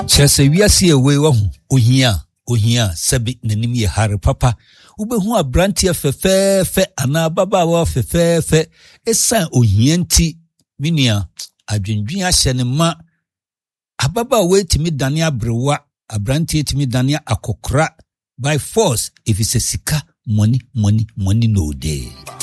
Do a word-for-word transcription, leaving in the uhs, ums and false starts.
Chese wiase ewe wahu ohia ohia sabi nanim ye hare papa ubehu abrantie fefefe ana baba wa fefefe esan ohia nti minia adwendwen ahye ne ma ababa we timi dane abrewa abrantie timi dane akokora by force if it's a sika money money money no day.